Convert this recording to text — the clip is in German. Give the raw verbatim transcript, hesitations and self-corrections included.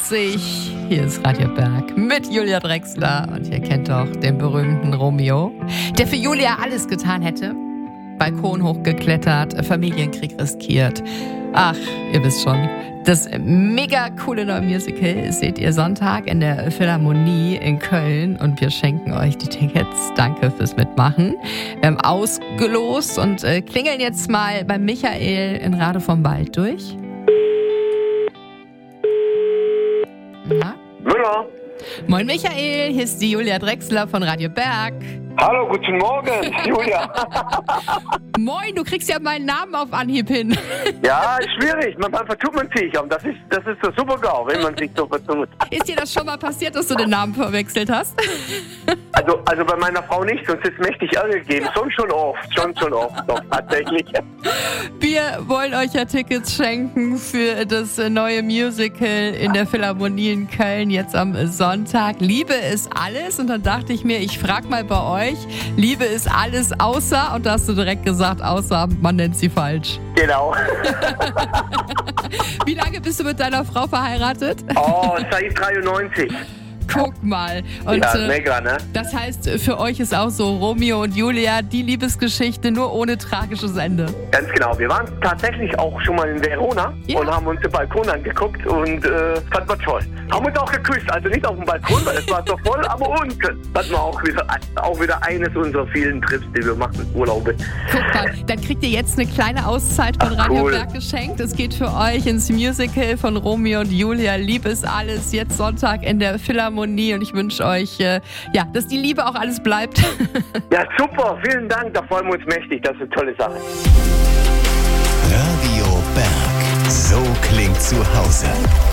neunzig. Hier ist Radio Berg mit Julia Drexler. Und ihr kennt doch den berühmten Romeo, der für Julia alles getan hätte. Balkon hochgeklettert, Familienkrieg riskiert. Ach, ihr wisst schon. Das mega coole neue Musical seht ihr Sonntag in der Philharmonie in Köln und wir schenken euch die Tickets. Danke fürs Mitmachen. Wir haben ausgelost und äh, klingeln jetzt mal bei Michael in Rade vom Wald durch. Na? Müller. Moin Michael, hier ist die Julia Drexler von Radio Berg. Hallo, guten Morgen, Julia. Moin, du kriegst ja meinen Namen auf Anhieb hin. Ja, ist schwierig, manchmal vertut man sich, aber das ist, das ist so super GAU, wenn man sich so vertut. Ist dir das schon mal passiert, dass du den Namen verwechselt hast? Also, also bei meiner Frau nicht, sonst ist es mächtig Ärger gegeben. Schon, schon oft, schon, schon oft, doch, tatsächlich. Wir wollen euch ja Tickets schenken für das neue Musical in der Philharmonie in Köln jetzt am Sonntag. Liebe ist alles und dann dachte ich mir, ich frage mal bei euch, Liebe ist alles außer, und da hast du direkt gesagt, außer, man nennt sie falsch. Genau. Wie lange bist du mit deiner Frau verheiratet? Oh, seit dreiundneunzig. Guck mal. Und, ja, äh, mega, ne? das heißt, für euch ist auch so Romeo und Julia die Liebesgeschichte, nur ohne tragisches Ende. Ganz genau. Wir waren tatsächlich auch schon mal in Verona Ja. und haben uns den Balkon angeguckt und äh, fanden wir toll. Haben uns auch geküsst, also nicht auf dem Balkon, weil es war so voll, aber unten. Das war auch wieder, auch wieder eines unserer vielen Trips, die wir machen, Urlaube. Guck mal, dann kriegt ihr jetzt eine kleine Auszeit von Ach, Radio cool. Berg geschenkt. Es geht für euch ins Musical von Romeo und Julia. Liebe ist alles, jetzt Sonntag in der Philharmonie. Und ich wünsche euch, äh, ja, dass die Liebe auch alles bleibt. Ja, super, vielen Dank, da freuen wir uns mächtig, das ist eine tolle Sache. Radio Berg, so klingt zu Hause.